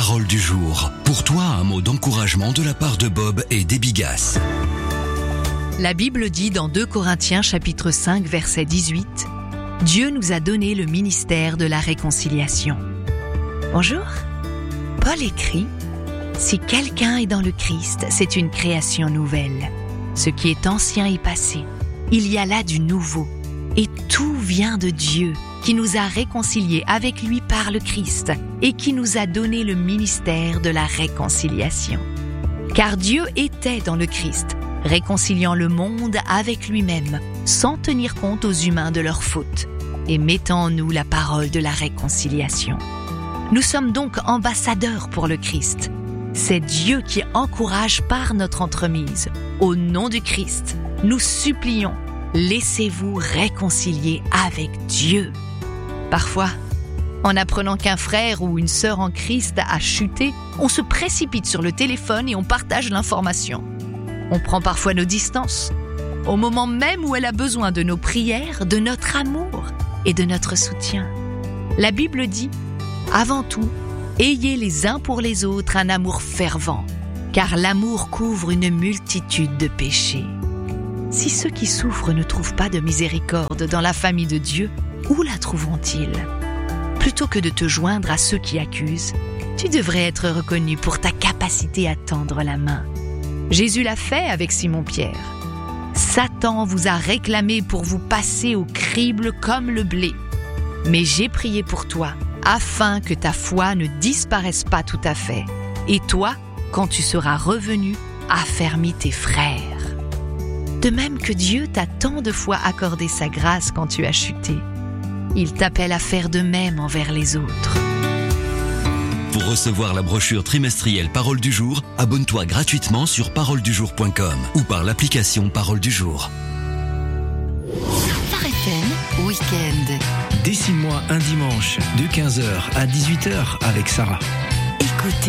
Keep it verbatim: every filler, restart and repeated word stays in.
parole du jour. Pour toi, un mot d'encouragement de la part de Bob et d'Ebigas. La Bible dit dans deux Corinthiens chapitre cinq verset dix-huit « Dieu nous a donné le ministère de la réconciliation ». Bonjour, Paul écrit « Si quelqu'un est dans le Christ, c'est une création nouvelle. Ce qui est ancien est passé. Il y a là du nouveau. Et tout vient de Dieu, qui nous a réconciliés avec lui par le Christ et qui nous a donné le ministère de la réconciliation. Car Dieu était dans le Christ, réconciliant le monde avec lui-même, sans tenir compte aux humains de leurs fautes, et mettant en nous la parole de la réconciliation. Nous sommes donc ambassadeurs pour le Christ. C'est Dieu qui encourage par notre entremise. Au nom du Christ, nous supplions, laissez-vous réconcilier avec Dieu. Parfois, en apprenant qu'un frère ou une sœur en Christ a chuté, on se précipite sur le téléphone et on partage l'information. On prend parfois nos distances, au moment même où elle a besoin de nos prières, de notre amour et de notre soutien. La Bible dit, avant tout, ayez les uns pour les autres un amour fervent, car l'amour couvre une multitude de péchés. Si ceux qui souffrent ne trouvent pas de miséricorde dans la famille de Dieu, où la trouveront-ils ? Plutôt que de te joindre à ceux qui accusent, tu devrais être reconnu pour ta capacité à tendre la main. Jésus l'a fait avec Simon-Pierre. Satan vous a réclamé pour vous passer au crible comme le blé. Mais j'ai prié pour toi, afin que ta foi ne disparaisse pas tout à fait. Et toi, quand tu seras revenu, affermis tes frères. De même que Dieu t'a tant de fois accordé sa grâce quand tu as chuté, il t'appelle à faire de même envers les autres. Pour recevoir la brochure trimestrielle Parole du jour, abonne-toi gratuitement sur parole du jour point com ou par l'application Parole du jour. Phare F M, week-end. Dessine-moi un dimanche de quinze heures à dix-huit heures avec Sarah. Écoutez.